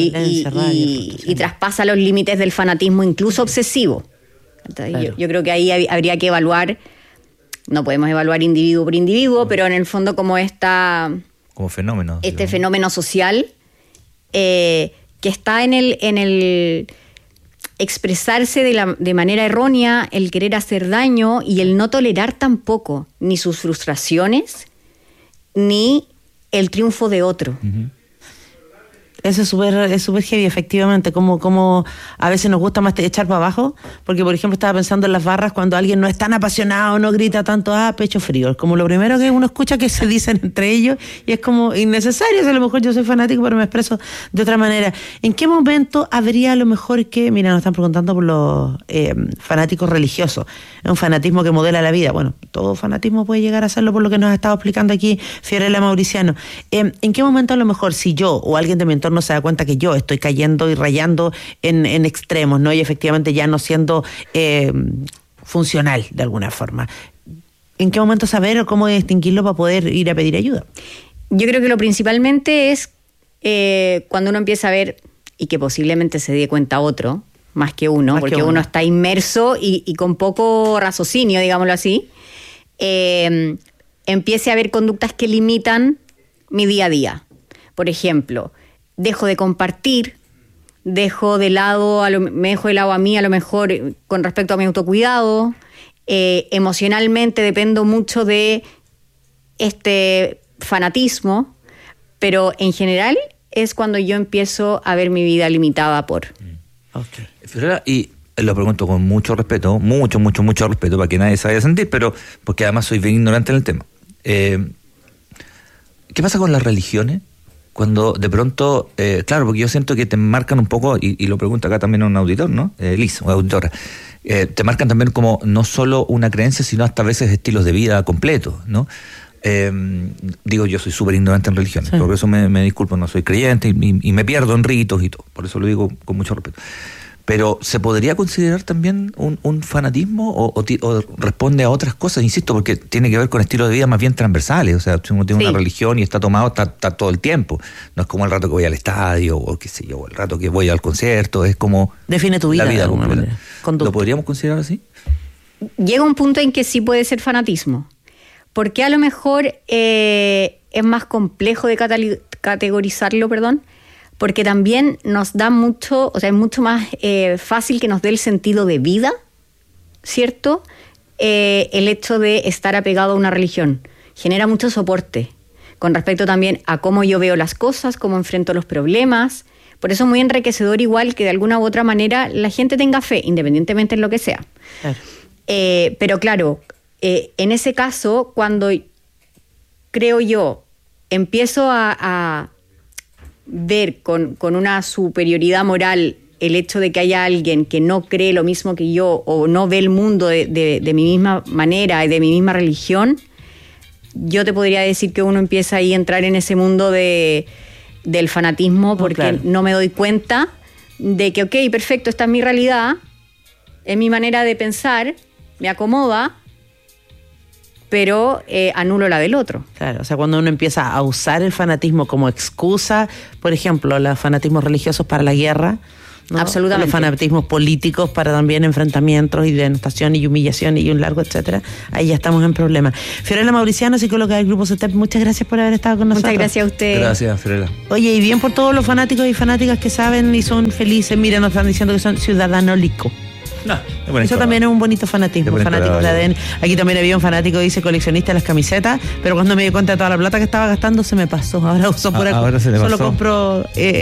[SPEAKER 24] y traspasa los límites del fanatismo, incluso obsesivo. Entonces, claro. yo creo que ahí habría que evaluar, no podemos evaluar individuo por individuo, pero en el fondo como
[SPEAKER 3] como fenómeno.
[SPEAKER 24] Fenómeno social que está en el expresarse de manera errónea, el querer hacer daño y el no tolerar tampoco ni sus frustraciones ni el triunfo de otro.
[SPEAKER 2] Uh-huh. Eso es súper heavy, efectivamente, como a veces nos gusta más echar para abajo, porque por ejemplo estaba pensando en las barras cuando alguien no es tan apasionado, no grita tanto, pecho frío, es como lo primero que uno escucha que se dicen entre ellos y es como innecesario, a lo mejor yo soy fanático pero me expreso de otra manera. ¿En qué momento habría a lo mejor que, mira, nos están preguntando por los fanáticos religiosos, es un fanatismo que modela la vida, bueno, todo fanatismo puede llegar a serlo por lo que nos ha estado explicando aquí Fiorella Mauriciano, ¿en qué momento a lo mejor si yo o alguien de mi entorno se da cuenta que yo estoy cayendo y rayando en extremos, ¿no? Y efectivamente ya no siendo funcional de alguna forma. ¿En qué momento saber o cómo distinguirlo para poder ir a pedir ayuda?
[SPEAKER 24] Yo creo que lo principalmente es cuando uno empieza a ver, y que posiblemente se dé cuenta otro, más que uno, porque uno está inmerso y con poco raciocinio, digámoslo así, empiece a ver conductas que limitan mi día a día. Por ejemplo, dejo de compartir, me dejo de lado a mí a lo mejor con respecto a mi autocuidado, emocionalmente dependo mucho de este fanatismo, pero en general es cuando yo empiezo a ver mi vida limitada por...
[SPEAKER 3] Okay. Fiorella, y lo pregunto con mucho respeto, mucho respeto para que nadie se vaya a sentir, pero porque además soy bien ignorante en el tema. ¿Qué pasa con las religiones? Cuando de pronto, claro, porque yo siento que te marcan un poco, y lo pregunto acá también a un auditor, ¿no? Liz, una auditora, te marcan también como no solo una creencia, sino hasta a veces estilos de vida completos, ¿no? Digo, yo soy súper ignorante en religiones, por eso me disculpo, no soy creyente y me pierdo en ritos y todo, por eso lo digo con mucho respeto. Pero ¿se podría considerar también un fanatismo o responde a otras cosas? Insisto, porque tiene que ver con estilos de vida más bien transversales. O sea, si uno tiene una religión y está tomado, está todo el tiempo. No es como el rato que voy al estadio o qué sé yo, el rato que voy al concierto. Es como...
[SPEAKER 2] Define tu vida,
[SPEAKER 3] la vida
[SPEAKER 2] de alguna manera.
[SPEAKER 3] ¿Lo podríamos considerar así?
[SPEAKER 24] Llega un punto en que sí puede ser fanatismo. Porque a lo mejor es más complejo de categorizarlo, porque también nos da mucho, o sea, es mucho más fácil que nos dé el sentido de vida, ¿cierto? El hecho de estar apegado a una religión. Genera mucho soporte con respecto también a cómo yo veo las cosas, cómo enfrento los problemas. Por eso es muy enriquecedor igual que de alguna u otra manera la gente tenga fe, independientemente en lo que sea. Claro. Pero claro, en ese caso, cuando creo yo empiezo a ver con una superioridad moral el hecho de que haya alguien que no cree lo mismo que yo o no ve el mundo de mi misma manera y de mi misma religión, yo te podría decir que uno empieza ahí a entrar en ese mundo del fanatismo, porque no me doy cuenta de que, ok, perfecto, esta es mi realidad, es mi manera de pensar, me acomoda, pero anulo la del otro.
[SPEAKER 2] Claro, o sea, cuando uno empieza a usar el fanatismo como excusa, por ejemplo, los fanatismos religiosos para la guerra, ¿no?
[SPEAKER 24] Absolutamente.
[SPEAKER 2] Los fanatismos políticos para también enfrentamientos y denostación y humillación y un largo etcétera, ahí ya estamos en problemas. Fiorella Mauriciano, psicóloga del Grupo CETEP, muchas gracias por haber estado con nosotros.
[SPEAKER 24] Muchas gracias a usted.
[SPEAKER 3] Gracias, Fiorella.
[SPEAKER 2] Oye, y bien por todos los fanáticos y fanáticas que saben y son felices. Mira, nos están diciendo que son ciudadanólicos. Eso también es un bonito fanatismo, fanáticos de ADN. Aquí también había un fanático, dice, coleccionista de las camisetas, pero cuando me di cuenta de toda la plata que estaba gastando se me pasó. Ahora uso
[SPEAKER 3] ahora se le
[SPEAKER 2] solo
[SPEAKER 3] pasó.
[SPEAKER 2] compro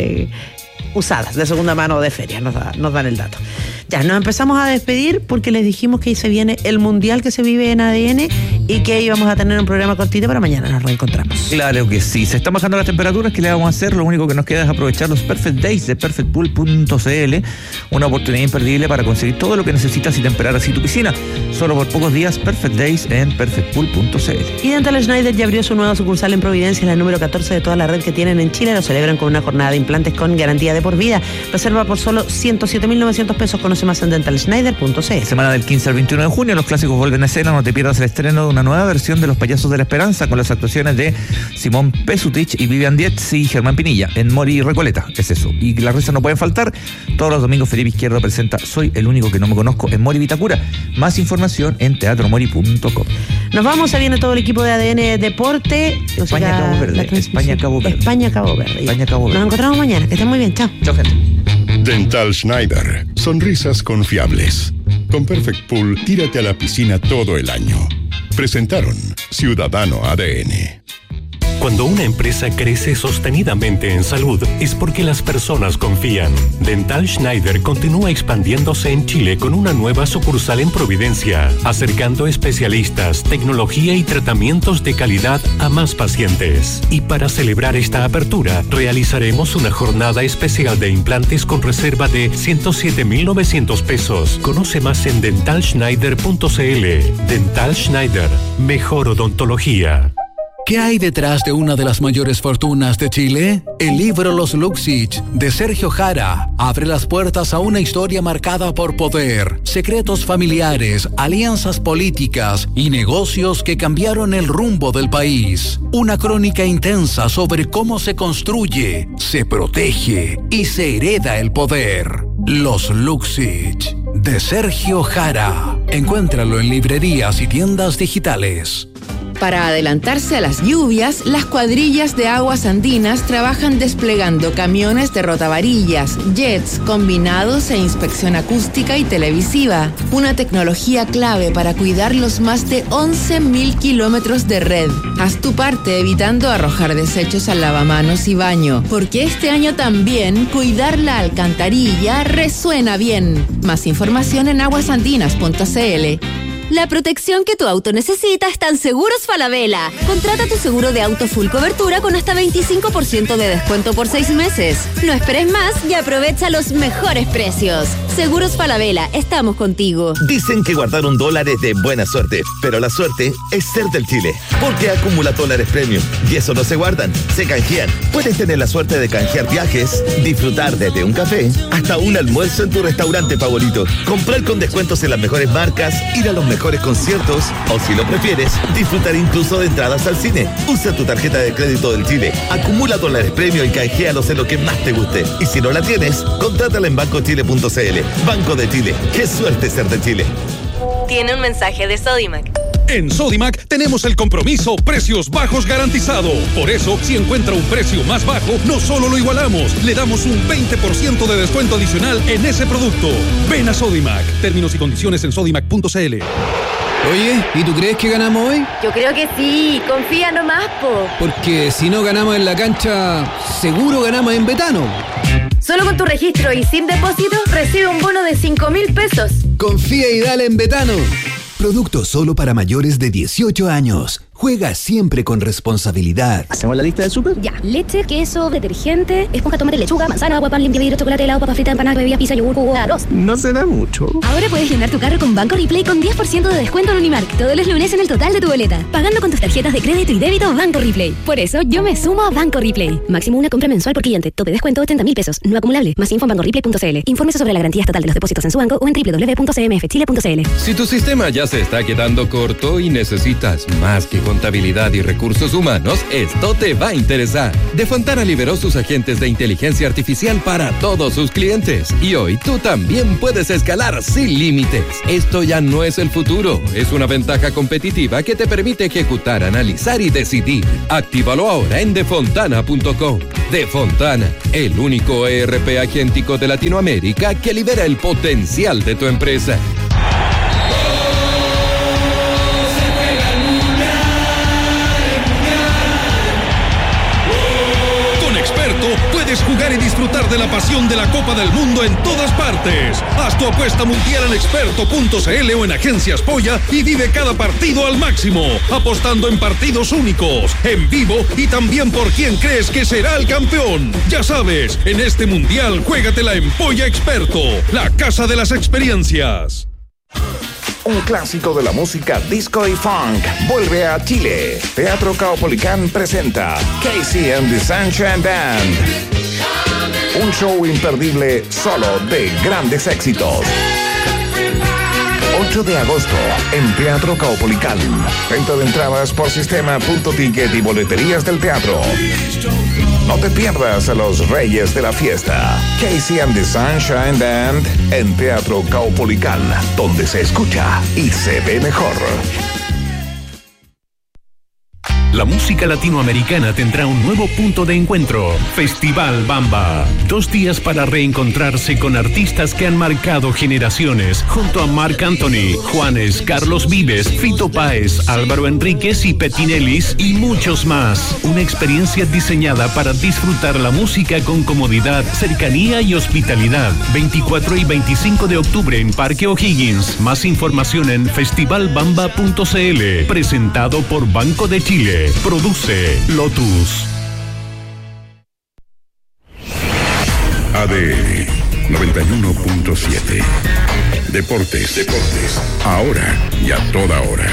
[SPEAKER 2] usadas, de segunda mano o de feria, nos dan el dato. Ya, nos empezamos a despedir porque les dijimos que se viene el mundial que se vive en ADN y que íbamos a tener un programa cortito, pero mañana nos reencontramos.
[SPEAKER 3] Claro que sí, se están bajando las temperaturas, ¿qué le vamos a hacer? Lo único que nos queda es aprovechar los Perfect Days de perfectpool.cl, una oportunidad imperdible para conseguir todo lo que necesitas y temperar así tu piscina. Solo por pocos días, Perfect Days en perfectpool.cl.
[SPEAKER 2] Y Dental Schneider ya abrió su nueva sucursal en Providencia, la número 14 de toda la red que tienen en Chile. Lo celebran con una jornada de implantes con garantía de por vida. Reserva por solo 107.900 pesos. Conoce más en dentalschneider.cl.
[SPEAKER 3] Semana del 15 al 21 de junio, los clásicos vuelven a escena. No te pierdas el estreno de una nueva versión de Los Payasos de la Esperanza con las actuaciones de Simón Pesutich y Vivian Dietz y Germán Pinilla en Mori y Recoleta. Es eso. Y las risas no pueden faltar. Todos los domingos Felipe Izquierdo presenta Soy el único que no me conozco en Mori Vitacura. Más información en teatromori.com.
[SPEAKER 2] Nos vamos, se viene todo el equipo de ADN Deporte.
[SPEAKER 3] España-Cabo Verde. España-Cabo Verde.
[SPEAKER 2] España-Cabo Verde.
[SPEAKER 3] España-Cabo Verde.
[SPEAKER 2] Nos encontramos mañana. Que estén muy bien. Chao.
[SPEAKER 3] Chao, gente.
[SPEAKER 4] Dental Schneider. Sonrisas confiables. Con Perfect Pool, tírate a la piscina todo el año. Presentaron Ciudadano ADN.
[SPEAKER 13] Cuando una empresa crece sostenidamente en salud es porque las personas confían. Dental Schneider continúa expandiéndose en Chile con una nueva sucursal en Providencia, acercando especialistas, tecnología y tratamientos de calidad a más pacientes. Y para celebrar esta apertura, realizaremos una jornada especial de implantes con reserva de 107.900 pesos. Conoce más en dentalschneider.cl. Dental Schneider, mejor odontología.
[SPEAKER 15] ¿Qué hay detrás de una de las mayores fortunas de Chile? El libro Los Luxich, de Sergio Jara, abre las puertas a una historia marcada por poder, secretos familiares, alianzas políticas y negocios que cambiaron el rumbo del país. Una crónica intensa sobre cómo se construye, se protege y se hereda el poder. Los Luxich, de Sergio Jara. Encuéntralo en librerías y tiendas digitales.
[SPEAKER 12] Para adelantarse a las lluvias, las cuadrillas de aguas andinas trabajan desplegando camiones de rotavarillas, jets, combinados e inspección acústica y televisiva. Una tecnología clave para cuidar los más de 11.000 kilómetros de red. Haz tu parte evitando arrojar desechos al lavamanos y baño, porque este año también cuidar la alcantarilla resuena bien. Más información en aguasandinas.cl.
[SPEAKER 1] La protección que tu auto necesita está en Seguros Falabella. Contrata tu seguro de auto full cobertura con hasta 25% de descuento por 6 meses. No esperes más y aprovecha los mejores precios. Seguros Falabella, estamos contigo.
[SPEAKER 5] Dicen que guardar $1 es de buena suerte, pero la suerte es ser del Chile, porque acumula dólares premium y eso no se guardan, se canjean. Puedes tener la suerte de canjear viajes, disfrutar desde un café hasta un almuerzo en tu restaurante favorito, comprar con descuentos en las mejores marcas, ir a los mejores conciertos o, si lo prefieres, disfrutar incluso de entradas al cine. Usa tu tarjeta de crédito del Chile, acumula dólares premio y canjealos en lo que más te guste. Y si no la tienes, contrátala en bancochile.cl. Banco de Chile, qué suerte ser de Chile.
[SPEAKER 1] Tiene un mensaje de Sodimac.
[SPEAKER 6] En Sodimac tenemos el compromiso precios bajos garantizado. Por eso, si encuentra un precio más bajo, no solo lo igualamos, le damos un 20% de descuento adicional en ese producto. Ven a Sodimac. Términos y condiciones en sodimac.cl.
[SPEAKER 16] Oye, ¿y tú crees que ganamos hoy?
[SPEAKER 1] Yo creo que sí, confía nomás, po.
[SPEAKER 16] Porque si no ganamos en la cancha, seguro ganamos en Betano.
[SPEAKER 1] Solo con tu registro y sin depósito, recibe un bono de 5.000 pesos.
[SPEAKER 16] Confía y dale en Betano.
[SPEAKER 8] Producto solo para mayores de 18 años.
[SPEAKER 7] Juega siempre con responsabilidad.
[SPEAKER 21] ¿Hacemos la lista del súper?
[SPEAKER 22] Ya. Leche, queso, detergente, esponja, tomate, lechuga, manzana, agua, pan, limpia, vidrio, chocolate, helado, papa frita, empanada, bebida, pizza, yogur, jugo, arroz.
[SPEAKER 21] No se da mucho.
[SPEAKER 22] Ahora puedes llenar tu carro con Banco Replay con 10% de descuento en Unimark todos los lunes en el total de tu boleta. Pagando con tus tarjetas de crédito y débito Banco Replay. Por eso yo me sumo a Banco Replay. Máximo una compra mensual por cliente. Tope descuento 80.000 pesos. No acumulable. Más info en bancoreplay.cl. Infórmese sobre la garantía estatal de los depósitos en su banco o en www.cmfchile.cl.
[SPEAKER 8] Si tu sistema ya se está quedando corto y necesitas más que contabilidad y recursos humanos, esto te va a interesar. Defontana liberó sus agentes de inteligencia artificial para todos sus clientes. Y hoy tú también puedes escalar sin límites. Esto ya no es el futuro. Es una ventaja competitiva que te permite ejecutar, analizar y decidir. Actívalo ahora en defontana.com. Defontana, el único ERP agéntico de Latinoamérica que libera el potencial de tu empresa.
[SPEAKER 6] Puedes jugar y disfrutar de la pasión de la Copa del Mundo en todas partes. Haz tu apuesta mundial en experto.cl o en Agencias Polla y vive cada partido al máximo, apostando en partidos únicos, en vivo y también por quién crees que será el campeón. Ya sabes, en este mundial juégatela en Polla Experto, la casa de las experiencias.
[SPEAKER 20] Un clásico de la música disco y funk vuelve a Chile. Teatro Caupolicán presenta Casey and the Sunshine Band. Un show imperdible solo de grandes éxitos. 8 de agosto en Teatro Caupolicán. Venta de entradas por sistema.ticket y boleterías del teatro. No te pierdas a los reyes de la fiesta. Casey and the Sunshine Band en Teatro Caupolicán, donde se escucha y se ve mejor.
[SPEAKER 13] La música latinoamericana tendrá un nuevo punto de encuentro. Festival Bamba. 2 días para reencontrarse con artistas que han marcado generaciones. Junto a Marc Anthony, Juanes, Carlos Vives, Fito Páez, Álvaro Enríquez y Petinelis y muchos más. Una experiencia diseñada para disfrutar la música con comodidad, cercanía y hospitalidad. 24 y 25 de octubre en Parque O'Higgins. Más información en festivalbamba.cl. Presentado por Banco de Chile. Produce Lotus.
[SPEAKER 4] ADN 91.7. Deportes. Ahora y a toda hora.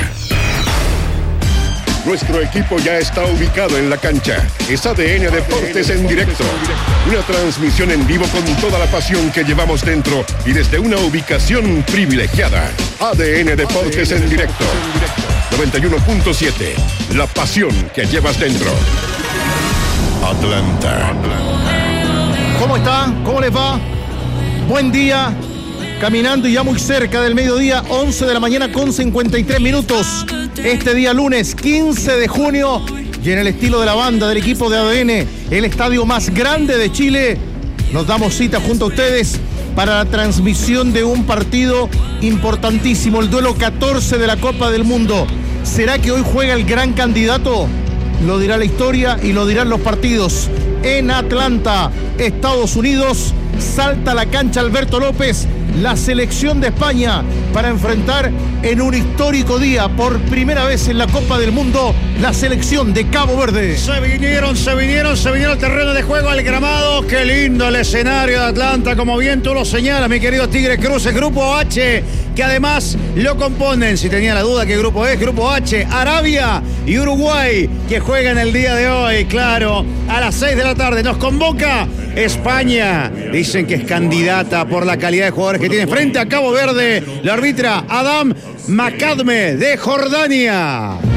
[SPEAKER 4] Nuestro equipo ya está ubicado en la cancha. Es ADN Deportes en directo. Una transmisión en vivo con toda la pasión que llevamos dentro y desde una ubicación privilegiada. ADN Deportes en directo. 91.7. La pasión que llevas dentro. Atlanta.
[SPEAKER 9] ¿Cómo está? ¿Cómo les va? Buen día. Caminando y ya muy cerca del mediodía, 11 de la mañana con 53 minutos. Este día lunes 15 de junio y en el estilo de la banda del equipo de ADN, el estadio más grande de Chile, nos damos cita junto a ustedes para la transmisión de un partido importantísimo, el duelo 14 de la Copa del Mundo. ¿Será que hoy juega el gran candidato? Lo dirá la historia y lo dirán los partidos. En Atlanta, Estados Unidos, salta a la cancha Alberto López, la selección de España, para enfrentar en un histórico día, por primera vez en la Copa del Mundo, la selección de Cabo Verde.
[SPEAKER 11] Se vinieron al terreno de juego, al gramado. Qué lindo el escenario de Atlanta, como bien tú lo señalas, mi querido Tigre Cruz, el Grupo H, que además lo componen, si tenía la duda qué grupo es, Grupo H, Arabia y Uruguay, que juegan el día de hoy, claro, a las 6 de la tarde. Nos convoca España. Dicen que es candidata por la calidad de jugadores que tiene frente a Cabo Verde. La arbitra Adam Macadme de Jordania.